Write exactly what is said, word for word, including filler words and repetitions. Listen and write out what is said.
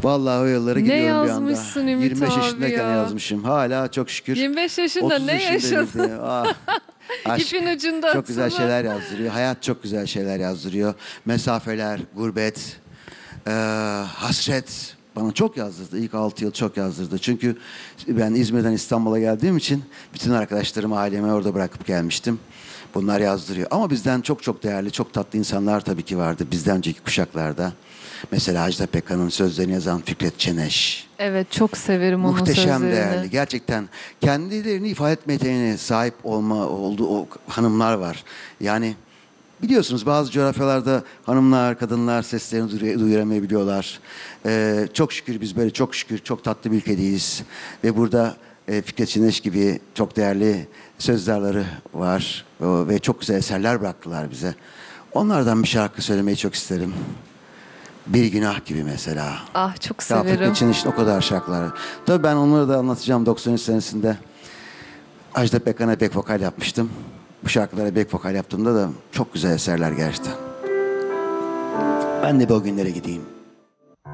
Vallahi o yıllara Ne gidiyorum bir anda. yazmışsın Ümit yirmi beş abi yaşındayken ya? yazmışım. Hala çok şükür. yirmi beş yaşında otuz ne yaşındayım yaşadın? diye. Ah, aşk İpin ucundasın. çok güzel şeyler yazdırıyor. Hayat çok güzel şeyler yazdırıyor. Mesafeler, gurbet, eee, hasret bana çok yazdırdı. İlk altı yıl çok yazdırdı. Çünkü ben İzmir'den İstanbul'a geldiğim için bütün arkadaşlarımı, ailemi orada bırakıp gelmiştim. Bunlar yazdırıyor. Ama bizden çok çok değerli, çok tatlı insanlar tabii ki vardı. Bizden önceki kuşaklarda. Mesela Ajda Pekkan'ın sözlerini yazan Fikret Çeneş. Evet, çok severim onun Muhteşem sözlerini. değerli. Gerçekten kendilerini ifade etme yeteneğine sahip olma olduğu o hanımlar var. Yani biliyorsunuz bazı coğrafyalarda hanımlar, kadınlar seslerini duy- duyuramayabiliyorlar. Ee, çok şükür biz böyle çok şükür çok tatlı bir ülkedeyiz. Ve burada e, Fikret Çineş gibi çok değerli sözlerleri var. O, ve çok güzel eserler bıraktılar bize. Onlardan bir şarkı söylemeyi çok isterim. Bir günah gibi mesela. Ah, çok Ya severim. Fikret Çeniş'in o kadar şarkıları. Tabii ben onları da anlatacağım doksan üç senesinde. Ajda Pekkan'a back vokal yapmıştım. Bu şarkılara back vokal yaptığımda da çok güzel eserler gerçekten. Ben de bir o günlere gideyim.